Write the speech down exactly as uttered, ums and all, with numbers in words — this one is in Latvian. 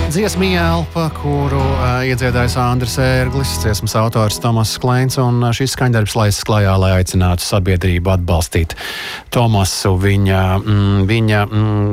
Dziesma Elpa, kuru uh, iedziedājis Andris Ērglis, dziesmas autors Tomas Kleins, un uh, šis skaņdarbs laists klajā, lai aicinātu sabiedrību atbalstīt Tomasu viņa, mm, viņa mm,